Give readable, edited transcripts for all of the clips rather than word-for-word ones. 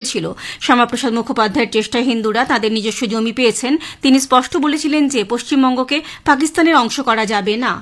হয়েছিল। শ্যামাপ্রসাদ মুখোপাধ্যায়ের চেষ্টায় হিন্দুরা তাদের নিজস্ব জমি পেয়েছেন। তিনি স্পষ্ট বলেছিলেন যে পশ্চিমবঙ্গকে পাকিস্তানের অংশ করা যাবে না।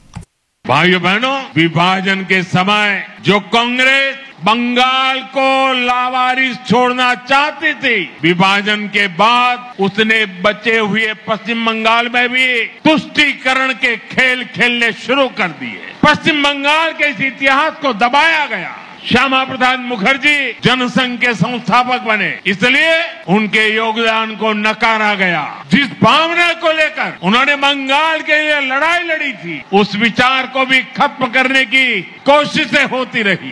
भाइयों बहनों, विभाजन के समय जो कांग्रेस बंगाल को लावारिस छोड़ना चाहती थी, विभाजन के बाद उसने बचे हुए पश्चिम बंगाल में भी तुष्टीकरण के खेल खेलने शुरू कर दिए। पश्चिम बंगाल के इस इतिहास को दबाया गया। श्यामा प्रसाद मुखर्जी जनसंघ के संस्थापक बने, इसलिए उनके योगदान को नकारा गया। जिस भावना को लेकर उन्होंने बंगाल के लिए लड़ाई लड़ी थी, उस विचार को भी खत्म करने की कोशिशें होती रही।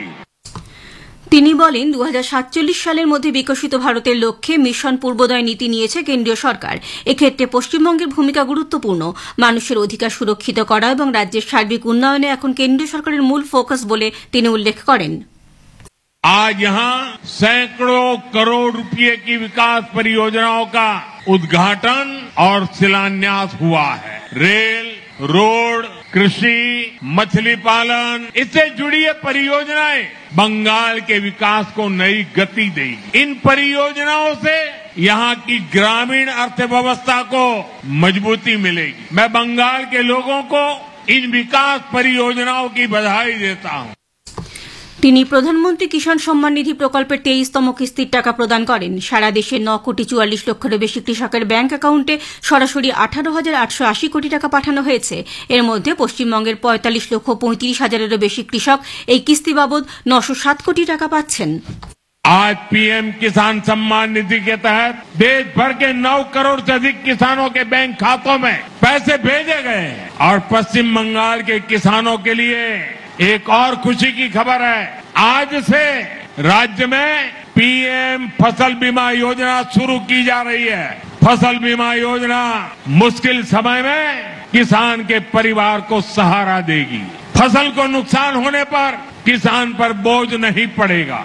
তিনি বলেন 2047 সালের মধ্যে বিকশিত ভারতের লক্ষ্যে মিশন পূর্বোদয় নীতি নিয়েছে কেন্দ্রীয় সরকার। এক্ষেত্রে পশ্চিমবঙ্গের ভূমিকা গুরুত্বপূর্ণ। মানুষের অধিকার সুরক্ষিত করা এবং রাজ্যের সার্বিক উন্নয়নে এখন কেন্দ্রীয় সরকারের মূল ফোকাস বলে তিনি উল্লেখ করেন। आज यहाँ सैकड़ों करोड़ रुपए की विकास परियोजनाओं का उद्घाटन और शिलान्यास हुआ है। रेल, रोड, कृषि, मछली पालन, इससे जुड़ी ये परियोजनाएं बंगाल के विकास को नई गति देगी। इन परियोजनाओं से यहाँ की ग्रामीण अर्थव्यवस्था को मजबूती मिलेगी। मैं बंगाल के लोगों को इन विकास परियोजनाओं की बधाई देता हूँ। তিনি প্রধানমন্ত্রী কিষাণ সম্মান নিধি প্রকল্পের 23তম কিস্তির টাকা প্রদান করেন। সারা দেশে 9,44,00,000 বেশি কৃষকের ব্যাংক অ্যাকাউন্টে সরাসরি 18,880 কোটি টাকা পাঠানো হয়েছে। এর মধ্যে পশ্চিমবঙ্গের 45,35,000 বেশি কৃষক এই কিস্তি বাবদ 907 কোটি টাকা পাচ্ছেন। आज पीएम किसान सम्मान निधि के तहत देश भर के 9 करोड़ से अधिक किसानों के बैंक खातों में पैसे भेजे गए हैं। और पश्चिम बंगाल के किसानों के लिए एक और खुशी की खबर है, आज से राज्य में पीएम फसल बीमा योजना शुरू की जा रही है। फसल बीमा योजना मुश्किल समय में किसान के परिवार को सहारा देगी। फसल को नुकसान होने पर किसान पर बोझ नहीं पड़ेगा।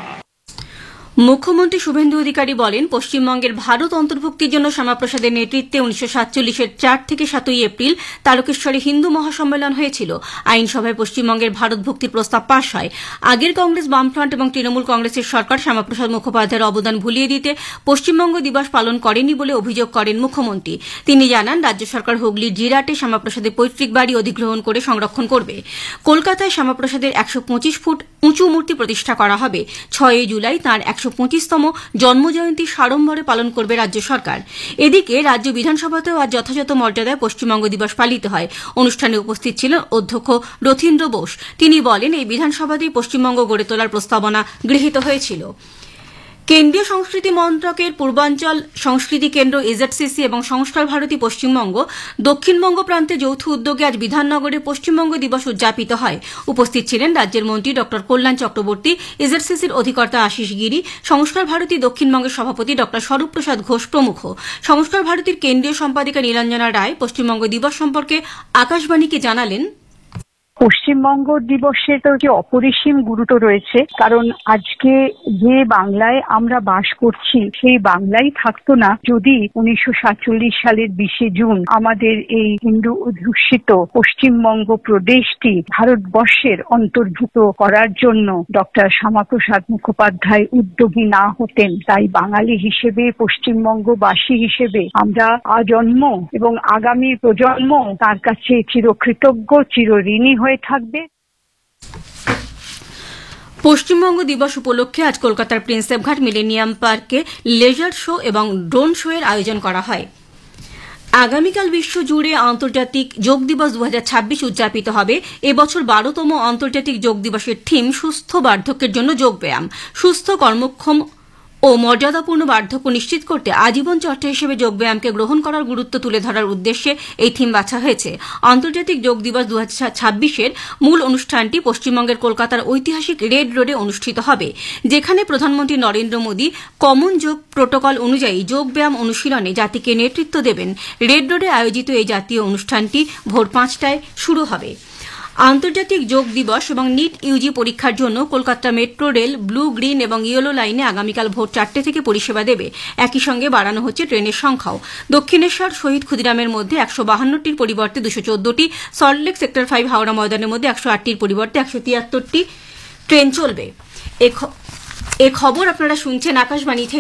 মুখ্যমন্ত্রী শুভেন্দু অধিকারী বলেন পশ্চিমবঙ্গের ভারত অন্তর্ভুক্তির জন্য শ্যামাপ্রসাদের নেতৃত্বে 1947-এর 4 থেকে 7 এপ্রিল তারকেশ্বরে হিন্দু মহাসম্মেলন হয়েছিল। আইনসভায় পশ্চিমবঙ্গের ভারতভুক্তির প্রস্তাব পাশ হয়। আগের কংগ্রেস, বামফ্রন্ট এবং তৃণমূল কংগ্রেসের সরকার শ্যামাপ্রসাদ মুখোপাধ্যায়ের অবদান ভুলিয়ে দিতে পশ্চিমবঙ্গ দিবস পালন করেনি বলে অভিযোগ করেন মুখ্যমন্ত্রী। তিনি জানান রাজ্য সরকার হুগলির জিরাটে শ্যামাপ্রসাদের পৈতৃক বাড়ি অধিগ্রহণ করে সংরক্ষণ করবে। কলকাতায় শ্যামাপ্রসাদের 125 ফুট উঁচু মূর্তি প্রতিষ্ঠা করা হবে। 6 জুলাই তাঁর 125তম জন্মজয়ন্তী সাড়ম্বরে পালন করবে রাজ্য সরকার। এদিকে রাজ্য বিধানসভাতেও আজ যথাযথ মর্যাদায় পশ্চিমবঙ্গ দিবস পালিত হয়। অনুষ্ঠানে উপস্থিত ছিলেন অধ্যক্ষ রথীন্দ্র বোস। তিনি বলেন এই বিধানসভাতেই পশ্চিমবঙ্গ গড়ে তোলার প্রস্তাবনা গৃহীত হয়েছিল। কেন্দ্রীয় সংস্কৃতি মন্ত্রকের পূর্বাঞ্চল সংস্কৃতি কেন্দ্র এজেডসিসি এবং সংস্কার ভারতী পশ্চিমবঙ্গ দক্ষিণবঙ্গ প্রান্তে যৌথ উদ্যোগে আজ বিধাননগরে পশ্চিমবঙ্গ দিবস উদযাপিত হয়। উপস্থিত ছিলেন রাজ্যের মন্ত্রী ড কল্যাণ চক্রবর্তী, এজেডসিসির অধিকর্তা আশিস গিরি, সংস্কার ভারতী দক্ষিণবঙ্গের সভাপতি ড স্বরূপপ্রসাদ ঘোষ প্রমুখ। সংস্কার ভারতীর কেন্দ্রীয় সম্পাদিকা নীলাঞ্জনা রায় পশ্চিমবঙ্গ দিবস সম্পর্কে আকাশবাণীকে জানালেন, পশ্চিমবঙ্গ দিবসের তো যে অপরিসীম গুরুত্ব রয়েছে, কারণ আজকে যে বাংলায় আমরা বাস করছি সেই বাংলাই থাকতো না যদি 1947 সালের 20 জুন আমাদের এই হিন্দু অধ্যুষিত পশ্চিমবঙ্গ প্রদেশটি ভারতবর্ষের অন্তর্ভুক্ত করার জন্য ডক্টর শ্যামাপ্রসাদ মুখোপাধ্যায় উদ্যোগী না হতেন। তাই বাঙালি হিসেবে, পশ্চিমবঙ্গবাসী হিসেবে আমরা আজন্ম এবং আগামী প্রজন্ম তার কাছে চিরকৃতজ্ঞ, চিরঋণী হয়ে থাকবে। পশ্চিমবঙ্গ দিবস উপলক্ষে আজ কলকাতার প্রিন্সেপঘাট মিলেনিয়াম পার্কে লেজার শো এবং ড্রোন শো এর আয়োজন করা হয়। আগামীকাল বিশ্বজুড়ে আন্তর্জাতিক যোগ দিবস 2026 উদযাপিত হবে। এবছর 12তম আন্তর্জাতিক যোগ দিবসের থিম সুস্থ বার্ধক্যের জন্য যোগব্যায়াম। সুস্থ, কর্মক্ষম ও মর্যাদাপূর্ণ বার্ধক্য নিশ্চিত করতে আজীবন চর্চা হিসেবে যোগব্যায়ামকে গ্রহণ করার গুরুত্ব তুলে ধরার উদ্দেশ্যে এই থিম বাছা হয়েছে। আন্তর্জাতিক যোগ দিবস 2026-এর মূল অনুষ্ঠানটি পশ্চিমবঙ্গের কলকাতার ঐতিহাসিক রেড রোডে অনুষ্ঠিত হবে, যেখানে প্রধানমন্ত্রী নরেন্দ্র মোদী কমন যোগ প্রোটোকল অনুযায়ী যোগব্যায়াম অনুশীলনে জাতিকে নেতৃত্ব দেবেন। রেড রোডে আয়োজিত এই জাতীয় অনুষ্ঠানটি ভোর 5টায় শুরু হবে। আন্তর্জাতিক যোগ দিবস এবং নিট ইউজি পরীক্ষার জন্য Kolkata metro rail blue, green এবং ইয়েলো লাইনে আগামীকাল ভোর 4টে থেকে পরিষেবা দেবে। একই সঙ্গে বাড়ানো হচ্ছে ট্রেনের সংখ্যাও। দক্ষিণেশ্বর শহীদ ক্ষুদিরামের মধ্যে 152টির পরিবর্তে 214টি, সল্টলেক সেক্টর 5 হাওড়া ময়দানের মধ্যে 108টির পরিবর্তে 173টি ট্রেন চলবে। এ খবর আপনারা শুনছেন আকাশবাণী থেকে।